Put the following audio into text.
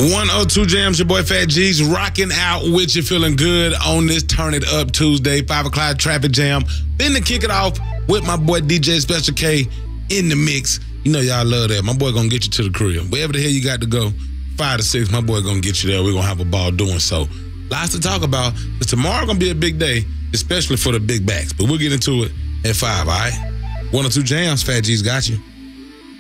102 Jams, your boy Fat G's rocking out with you, feeling good on this Turn It Up Tuesday, 5 o'clock traffic jam. Then to kick it off with my boy DJ Special K in the mix. You know y'all love that. My boy gonna get you to the crib. Wherever the hell you got to go, 5 to 6, my boy gonna get you there. We're gonna have a ball doing so. Lots to talk about, because tomorrow gonna be a big day, especially for the big backs. But we'll get into it at 5, all right? 102 Jams, Fat G's got you.